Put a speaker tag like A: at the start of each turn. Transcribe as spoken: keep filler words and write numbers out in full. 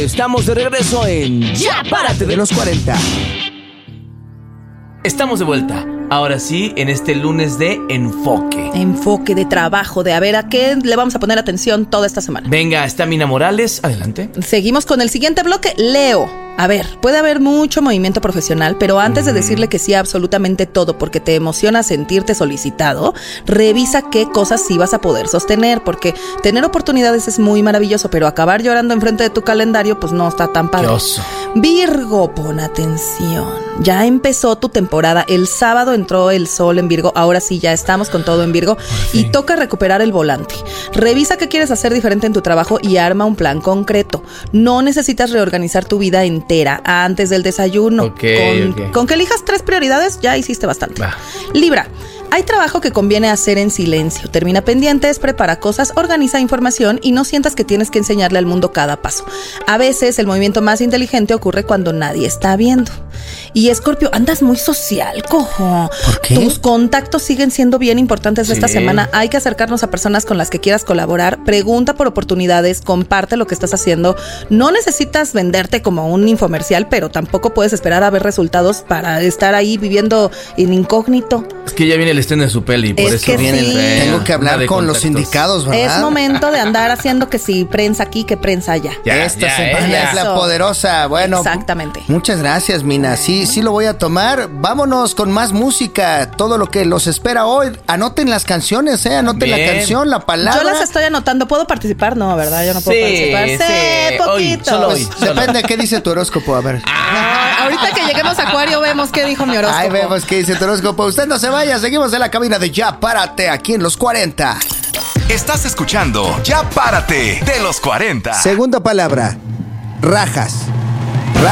A: Estamos de regreso en Ya Párate de los cuarenta.
B: Estamos de vuelta. Ahora sí, en este lunes de enfoque.
C: Enfoque de trabajo, de a ver a qué le vamos a poner atención toda esta semana.
B: Venga, está Mina Morales. Adelante.
C: Seguimos con el siguiente bloque, Leo. A ver, puede haber mucho movimiento profesional, pero antes de decirle que sí a absolutamente todo porque te emociona sentirte solicitado, revisa qué cosas sí vas a poder sostener, porque tener oportunidades es muy maravilloso, pero acabar llorando enfrente de tu calendario pues no está tan padre.
B: Qué oso.
C: Virgo, pon atención. Ya empezó tu temporada. El sábado entró el sol en Virgo. Ahora sí, ya estamos con todo en Virgo. Y toca recuperar el volante. Revisa qué quieres hacer diferente en tu trabajo y arma un plan concreto. No necesitas reorganizar tu vida entera antes del desayuno.
B: Okay,
C: con,
B: okay.
C: con que elijas tres prioridades, ya hiciste bastante.
B: Va.
C: Libra. Hay trabajo que conviene hacer en silencio. Termina pendientes, prepara cosas, organiza información y no sientas que tienes que enseñarle al mundo cada paso. A veces el movimiento más inteligente ocurre cuando nadie está viendo. Y Escorpio, andas muy social, cojo.
A: ¿Por qué?
C: Tus contactos siguen siendo bien importantes
B: Sí.
C: esta semana. Hay que acercarnos a personas con las que quieras colaborar. Pregunta por oportunidades, comparte lo que estás haciendo. No necesitas venderte como un infomercial, pero tampoco puedes esperar a ver resultados para estar ahí viviendo en incógnito.
B: Es que ya viene el estreno de su peli, por
C: Es
B: eso
C: que
B: viene
C: sí.
B: el tren.
A: Tengo que hablar
B: de
A: con los
B: contactos.
A: sindicados, ¿verdad?
C: Es momento de andar haciendo que si prensa aquí, que prensa allá.
B: Ya,
A: Esta
B: ya,
A: semana
B: ya.
A: es la
C: Eso.
A: poderosa. Bueno,
C: Exactamente.
A: muchas gracias, Mina. Sí, sí lo voy a tomar. Vámonos con más música. Todo lo que los espera hoy. Anoten las canciones, ¿eh? Anoten
B: Bien.
A: la canción, la palabra.
C: Yo las estoy anotando. ¿Puedo participar? No, ¿verdad? Yo no puedo
B: Sí,
C: participar.
B: sí.
C: Sí,
B: Hoy,
C: poquito.
B: solo
A: Pues
B: hoy. Solo.
A: depende de qué dice tu horóscopo. A ver.
C: Ah, ahorita que lleguemos a Acuario vemos qué dijo mi horóscopo.
A: Ahí vemos qué dice tu horóscopo. Usted no se vaya. Seguimos en la cabina de Ya Párate aquí en los cuarenta.
D: Estás escuchando Ya Párate de los cuarenta.
A: Segunda palabra. Rajas.